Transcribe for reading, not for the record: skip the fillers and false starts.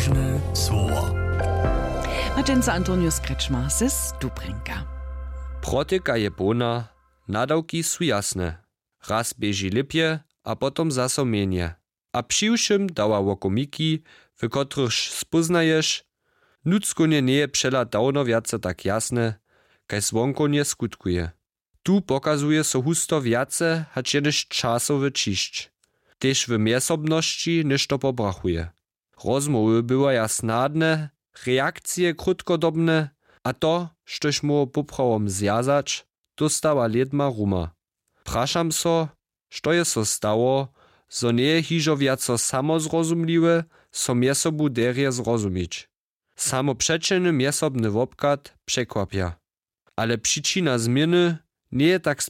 Ważne słowo. Macienca Antonius Krečma z Dubrinka. Protyka je pona, nadawki su jasne. Raz bieži lipje, a potom zaso mienie. A přiwšym dała łokomiki, w których spoznajesz, nudzkonie nie je przela dawno wiace tak jasne, kaj zwonkonie skutkuje. Tu pokazuje so husto wiace, hacz jedyś czasowy čišć. Tež w miesobności niż to pobrachuje. Rozmowy była jasnadne, reakcje krótkodobne, a to, štož mu poprawom zjazać, dostała ledma ruma. Praszam so, što je so stało, zo nie je hižo viaco samozrozumliwe, so miesobu derje zrozumieć. Samo przeczeny miesobny wopkat przekwapia. Ale przyczyna zmiany nie je tak